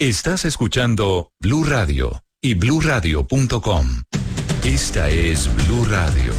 Estás escuchando Blue Radio y BlueRadio.com. Esta es Blue Radio.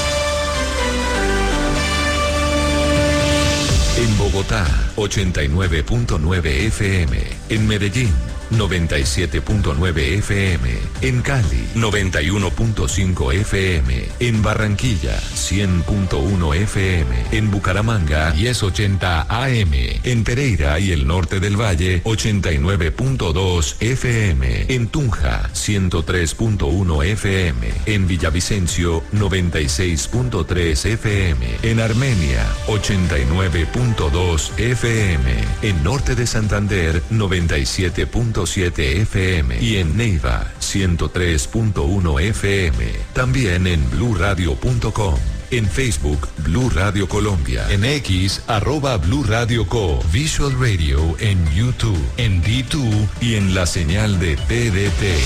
En Bogotá, 89.9 FM. En Medellín, 97.9 FM. En Cali, 91.5 FM. En Barranquilla, 100.1 FM. En Bucaramanga, 1080 AM. En Pereira y el norte del Valle, 89.2 FM. En Tunja, 103.1 FM. En Villavicencio, 96.3 FM. En Armenia, 89.2 FM. En norte de Santander, 97.7 FM y en Neiva 103.1 FM. También en BlueRadio.com. En Facebook, Blue Radio Colombia. En X, @Blue Radio Co. Visual Radio en YouTube, en D2 y en la señal de TDT.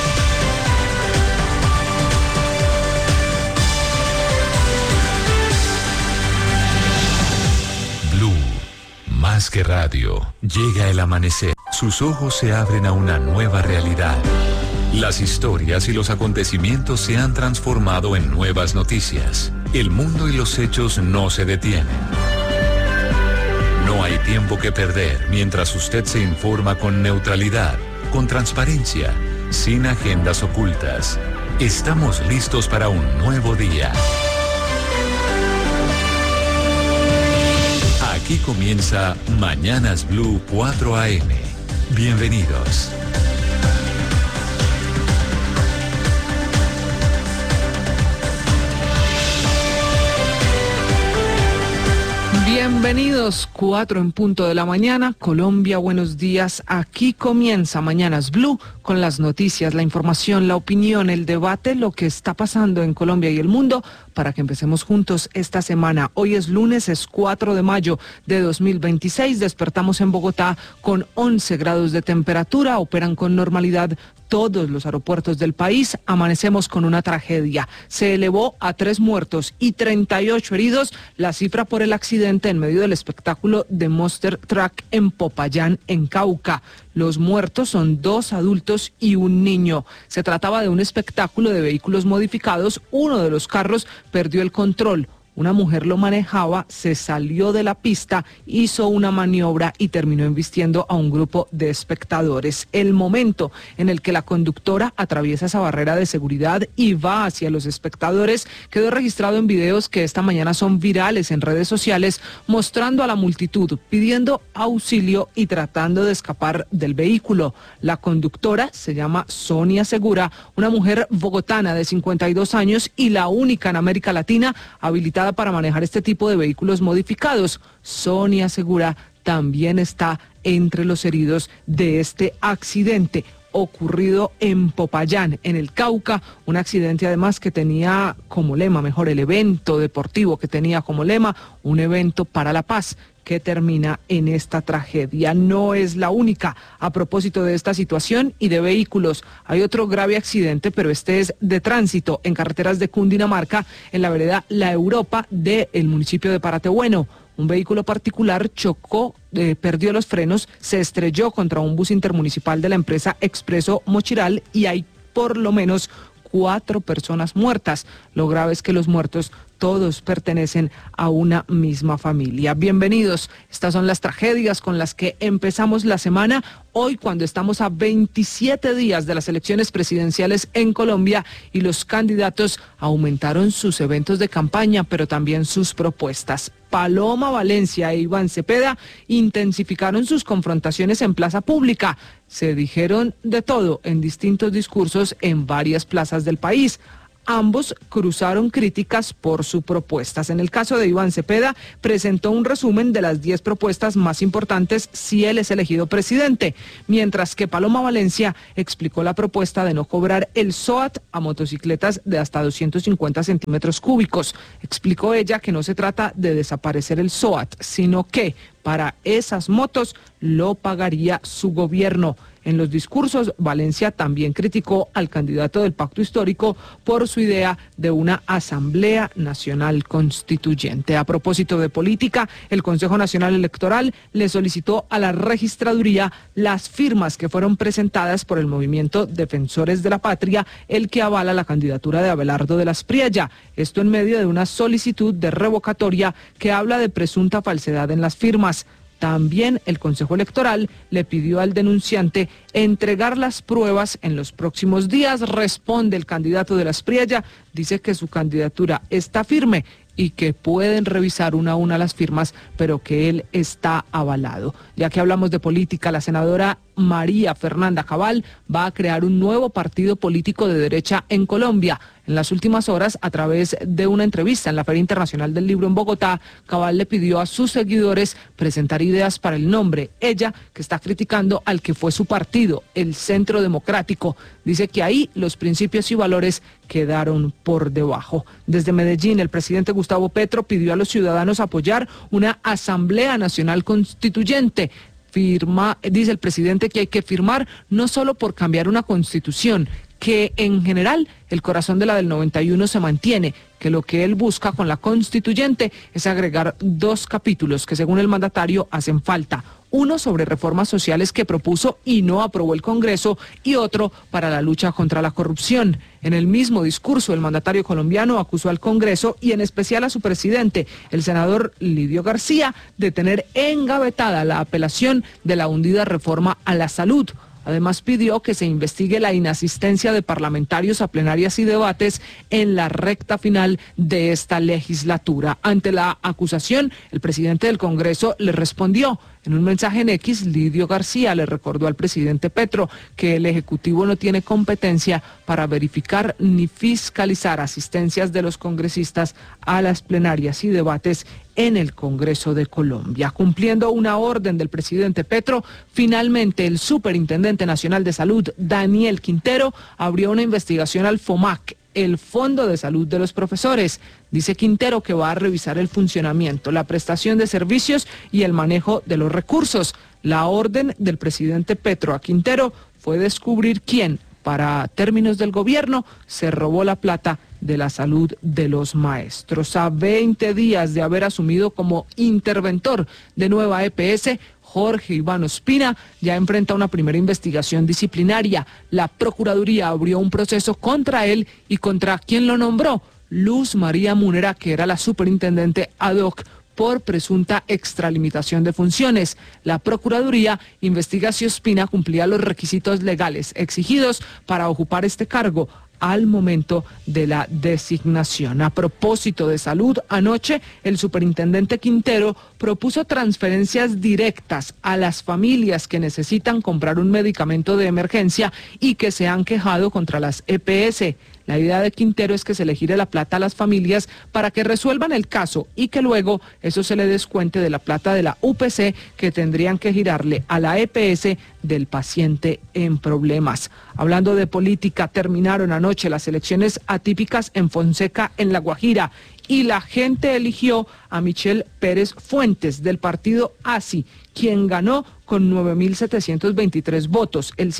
Más que radio, llega el amanecer. Sus ojos se abren a una nueva realidad. Las historias y los acontecimientos se han transformado en nuevas noticias. El mundo y los hechos no se detienen. No hay tiempo que perder mientras usted se informa con neutralidad, con transparencia, sin agendas ocultas. Estamos listos para un nuevo día. Aquí comienza Mañanas Blue 4 AM. Bienvenidos. Bienvenidos, 4 en punto de la mañana. Colombia, buenos días. Aquí comienza Mañanas Blue con las noticias, la información, la opinión, el debate, lo que está pasando en Colombia y el mundo para que empecemos juntos esta semana. Hoy es lunes, es 4 de mayo de 2026. Despertamos en Bogotá con 11 grados de temperatura. Operan con normalidad todos los aeropuertos del país. Amanecemos con una tragedia. Se elevó a 3 muertos y 38 heridos la cifra por el accidente en medio del espectáculo de Monster Truck en Popayán, en Cauca. Los muertos son 2 adultos y un niño. Se trataba de un espectáculo de vehículos modificados. Uno de los carros perdió el control. Una mujer lo manejaba, se salió de la pista, hizo una maniobra y terminó embistiendo a un grupo de espectadores. El momento en el que la conductora atraviesa esa barrera de seguridad y va hacia los espectadores quedó registrado en videos que esta mañana son virales en redes sociales, mostrando a la multitud pidiendo auxilio y tratando de escapar del vehículo. La conductora se llama Sonia Segura, una mujer bogotana de 52 años y la única en América Latina habilitada para manejar este tipo de vehículos modificados. Sonia Segura también está entre los heridos de este accidente ocurrido en Popayán, en el Cauca, un accidente además que tenía como lema, el evento deportivo que tenía como lema, un evento para la paz, que termina en esta tragedia. No es la única. A propósito de esta situación y de vehículos, hay otro grave accidente, pero este es de tránsito en carreteras de Cundinamarca, en la vereda La Europa del municipio de Paratebueno. Un vehículo particular chocó, perdió los frenos, se estrelló contra un bus intermunicipal de la empresa Expreso Mochiral y hay por lo menos 4 personas muertas. Lo grave es que los muertos todos pertenecen a una misma familia. Bienvenidos. Estas son las tragedias con las que empezamos la semana. Hoy, cuando estamos a 27 días de las elecciones presidenciales en Colombia y los candidatos aumentaron sus eventos de campaña, pero también sus propuestas. Paloma Valencia e Iván Cepeda intensificaron sus confrontaciones en plaza pública. Se dijeron de todo en distintos discursos en varias plazas del país. Ambos cruzaron críticas por sus propuestas. En el caso de Iván Cepeda, presentó un resumen de las 10 propuestas más importantes si él es elegido presidente, mientras que Paloma Valencia explicó la propuesta de no cobrar el SOAT a motocicletas de hasta 250 centímetros cúbicos. Explicó ella que no se trata de desaparecer el SOAT, sino que para esas motos lo pagaría su gobierno. En los discursos, Valencia también criticó al candidato del Pacto Histórico por su idea de una Asamblea Nacional Constituyente. A propósito de política, el Consejo Nacional Electoral le solicitó a la registraduría las firmas que fueron presentadas por el movimiento Defensores de la Patria, el que avala la candidatura de Abelardo de las Priella. Esto en medio de una solicitud de revocatoria que habla de presunta falsedad en las firmas. También el Consejo Electoral le pidió al denunciante entregar las pruebas en los próximos días. Responde el candidato de las Priella, dice que su candidatura está firme y que pueden revisar una a una las firmas, pero que él está avalado. Ya que hablamos de política, la senadora María Fernanda Cabal va a crear un nuevo partido político de derecha en Colombia. En las últimas horas, a través de una entrevista en la Feria Internacional del Libro en Bogotá, Cabal le pidió a sus seguidores presentar ideas para el nombre. Ella, que está criticando al que fue su partido, el Centro Democrático, dice que ahí los principios y valores quedaron por debajo. Desde Medellín, el presidente Gustavo Petro pidió a los ciudadanos apoyar una Asamblea Nacional Constituyente. Dice el presidente que hay que firmar no solo por cambiar una constitución, que en general el corazón de la del 91 se mantiene, que lo que él busca con la constituyente es agregar 2 capítulos que según el mandatario hacen falta. Uno sobre reformas sociales que propuso y no aprobó el Congreso y otro para la lucha contra la corrupción. En el mismo discurso, el mandatario colombiano acusó al Congreso y en especial a su presidente, el senador Lidio García, de tener engavetada la apelación de la hundida reforma a la salud. Además, pidió que se investigue la inasistencia de parlamentarios a plenarias y debates en la recta final de esta legislatura. Ante la acusación, el presidente del Congreso le respondió. En un mensaje en X, Lidio García le recordó al presidente Petro que el Ejecutivo no tiene competencia para verificar ni fiscalizar asistencias de los congresistas a las plenarias y debates en el Congreso de Colombia. Cumpliendo una orden del presidente Petro, finalmente el Superintendente Nacional de Salud, Daniel Quintero, abrió una investigación al FOMAC, el Fondo de Salud de los Profesores. Dice Quintero que va a revisar el funcionamiento, la prestación de servicios y el manejo de los recursos. La orden del presidente Petro a Quintero fue descubrir quién, para términos del gobierno, se robó la plata de la salud de los maestros. A 20 días de haber asumido como interventor de nueva EPS, Jorge Iván Ospina ya enfrenta una primera investigación disciplinaria. La Procuraduría abrió un proceso contra él y contra quien lo nombró, Luz María Munera, que era la superintendente ad hoc por presunta extralimitación de funciones. La Procuraduría investiga si Ospina cumplía los requisitos legales exigidos para ocupar este cargo al momento de la designación. A propósito de salud, anoche el superintendente Quintero propuso transferencias directas a las familias que necesitan comprar un medicamento de emergencia y que se han quejado contra las EPS. La idea de Quintero es que se le gire la plata a las familias para que resuelvan el caso y que luego eso se le descuente de la plata de la UPC que tendrían que girarle a la EPS del paciente en problemas. Hablando de política, terminaron anoche las elecciones atípicas en Fonseca, en La Guajira, y la gente eligió a Michelle Pérez Fuentes del partido ASI, quien ganó con 9.723 votos, el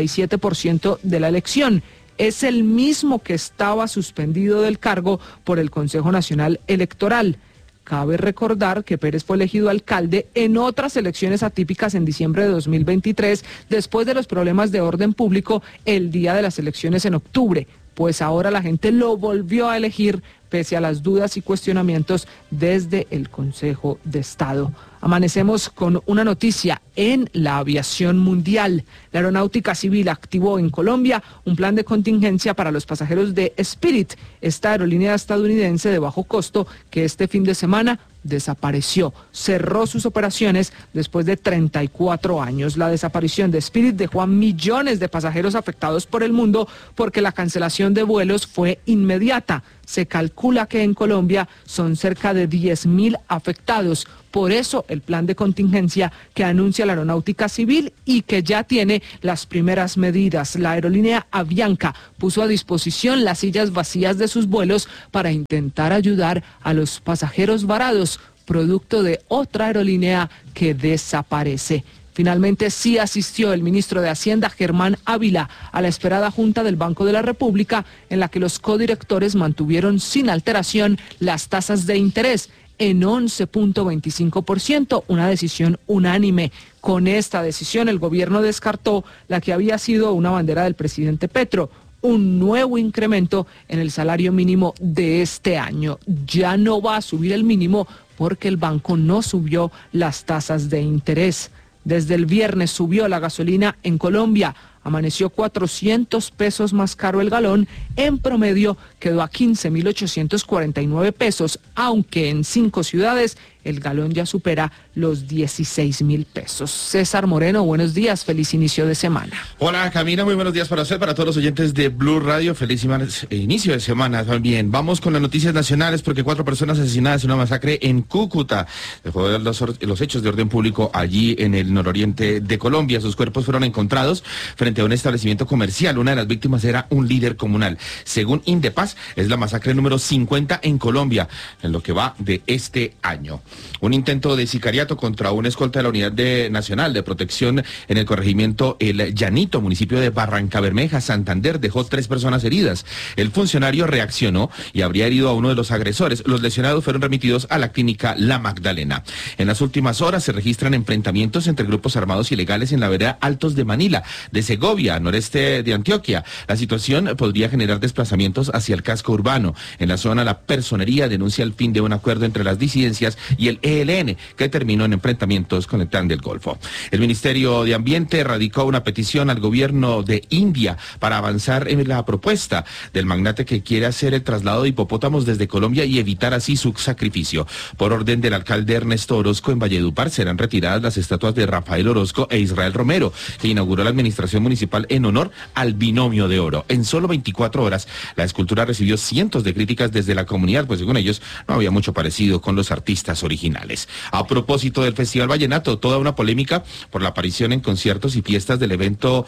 57% de la elección. Es el mismo que estaba suspendido del cargo por el Consejo Nacional Electoral. Cabe recordar que Pérez fue elegido alcalde en otras elecciones atípicas en diciembre de 2023, después de los problemas de orden público el día de las elecciones en octubre. Pues ahora la gente lo volvió a elegir pese a las dudas y cuestionamientos desde el Consejo de Estado. Amanecemos con una noticia en la aviación mundial. La Aeronáutica Civil activó en Colombia un plan de contingencia para los pasajeros de Spirit, esta aerolínea estadounidense de bajo costo que este fin de semana desapareció. Cerró sus operaciones después de 34 años. La desaparición de Spirit dejó a millones de pasajeros afectados por el mundo porque la cancelación de vuelos fue inmediata. Se calcula que en Colombia son cerca de 10.000 afectados. Por eso el plan de contingencia que anuncia la Aeronáutica Civil y que ya tiene las primeras medidas. La aerolínea Avianca puso a disposición las sillas vacías de sus vuelos para intentar ayudar a los pasajeros varados, producto de otra aerolínea que desaparece. Finalmente sí asistió el ministro de Hacienda, Germán Ávila, a la esperada junta del Banco de la República, en la que los codirectores mantuvieron sin alteración las tasas de interés en 11.25%, una decisión unánime. Con esta decisión, el gobierno descartó la que había sido una bandera del presidente Petro, un nuevo incremento en el salario mínimo de este año. Ya no va a subir el mínimo porque el banco no subió las tasas de interés. Desde el viernes subió la gasolina en Colombia. Amaneció 400 pesos más caro el galón, en promedio quedó a 15.849 pesos, aunque en 5 ciudades el galón ya supera los 16.000 pesos. César Moreno, buenos días, feliz inicio de semana. Hola Camila, muy buenos días para usted, para todos los oyentes de Blue Radio, feliz inicio de semana también. Vamos con las noticias nacionales porque 4 personas asesinadas en una masacre en Cúcuta. Después de los hechos de orden público allí en el nororiente de Colombia, sus cuerpos fueron encontrados frente a un establecimiento comercial. Una de las víctimas era un líder comunal. Según Indepaz, es la masacre número 50 en Colombia, en lo que va de este año. Un intento de sicariato contra una escolta de la Unidad Nacional de Protección en el corregimiento El Llanito, municipio de Barrancabermeja, Santander, dejó 3 personas heridas. El funcionario reaccionó y habría herido a uno de los agresores. Los lesionados fueron remitidos a la clínica La Magdalena. En las últimas horas se registran enfrentamientos entre grupos armados ilegales en la vereda Altos de Manila, de Segovia, noreste de Antioquia. La situación podría generar desplazamientos hacia el casco urbano. En la zona, la Personería denuncia el fin de un acuerdo entre las disidencias y el ELN, que terminó en enfrentamientos con el Clan del Golfo. El Ministerio de Ambiente radicó una petición al gobierno de India para avanzar en la propuesta del magnate que quiere hacer el traslado de hipopótamos desde Colombia y evitar así su sacrificio. Por orden del alcalde Ernesto Orozco, en Valledupar serán retiradas las estatuas de Rafael Orozco e Israel Romero, que inauguró la administración municipal en honor al binomio de oro. En solo 24 horas, la escultura recibió cientos de críticas desde la comunidad, pues según ellos no había mucho parecido con los artistas originales. A propósito del Festival Vallenato, toda una polémica por la aparición en conciertos y fiestas del evento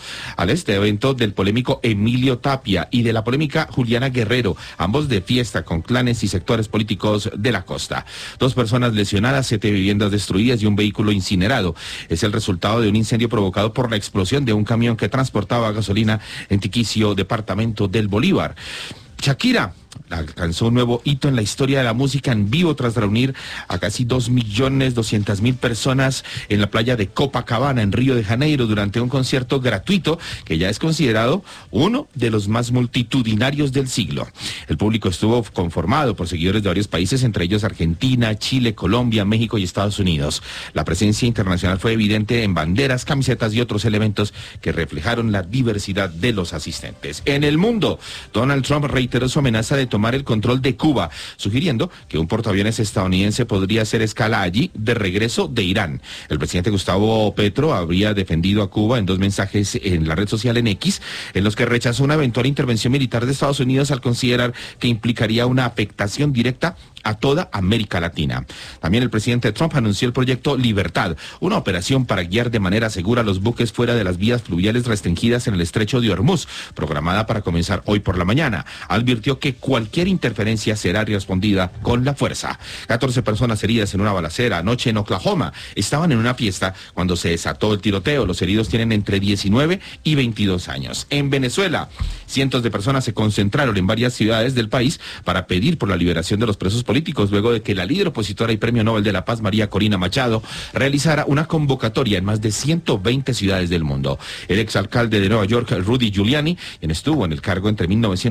del polémico Emilio Tapia y de la polémica Juliana Guerrero, ambos de fiesta con clanes y sectores políticos de la costa. 2 personas lesionadas, 7 viviendas destruidas y un vehículo incinerado. Es el resultado de un incendio provocado por la explosión de un camión que transportaba gasolina en Tiquicio, departamento del Bolívar. Shakira alcanzó un nuevo hito en la historia de la música en vivo tras reunir a casi 2.200.000 personas en la playa de Copacabana, en Río de Janeiro, durante un concierto gratuito que ya es considerado uno de los más multitudinarios del siglo. El público estuvo conformado por seguidores de varios países, entre ellos Argentina, Chile, Colombia, México y Estados Unidos. La presencia internacional fue evidente en banderas, camisetas y otros elementos que reflejaron la diversidad de los asistentes. En el mundo, Donald Trump reiteró su amenaza de tomar el control de Cuba, sugiriendo que un portaaviones estadounidense podría hacer escala allí de regreso de Irán. El presidente Gustavo Petro habría defendido a Cuba en 2 mensajes en la red social en X, en los que rechazó una eventual intervención militar de Estados Unidos al considerar que implicaría una afectación directa a toda América Latina. También el presidente Trump anunció el proyecto Libertad, una operación para guiar de manera segura los buques fuera de las vías fluviales restringidas en el estrecho de Hormuz, programada para comenzar hoy por la mañana. Advirtió que cualquier interferencia será respondida con la fuerza. 14 personas heridas en una balacera anoche en Oklahoma. Estaban en una fiesta cuando se desató el tiroteo. Los heridos tienen entre 19 y 22 años. En Venezuela, cientos de personas se concentraron en varias ciudades del país para pedir por la liberación de los presos políticos, luego de que la líder opositora y Premio Nobel de la Paz, María Corina Machado, realizara una convocatoria en más de 120 ciudades del mundo. El exalcalde de Nueva York, Rudy Giuliani, quien estuvo en el cargo entre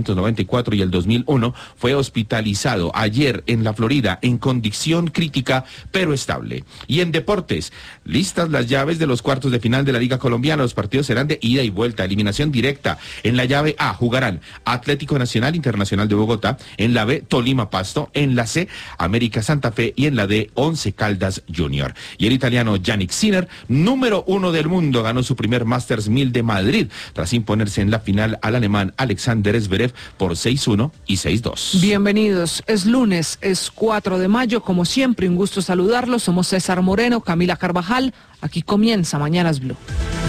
1994 y el 2001, fue hospitalizado ayer en la Florida en condición crítica, pero estable. Y en deportes, listas las llaves de los cuartos de final de la Liga Colombiana. Los partidos serán de ida y vuelta, eliminación directa. En la llave A jugarán Atlético Nacional Internacional de Bogotá, en la B Tolima Pasto, en la C América Santa Fe y en la D Once Caldas Junior. Y el italiano Yannick Sinner, número 1 del mundo, ganó su primer Masters 1000 de Madrid tras imponerse en la final al alemán Alexander Zverev por 6-1 y 6-2. Bienvenidos, es lunes, es 4 de mayo, como siempre un gusto saludarlos. Somos César Moreno, Camila Carvajal, aquí comienza Mañanas Blue.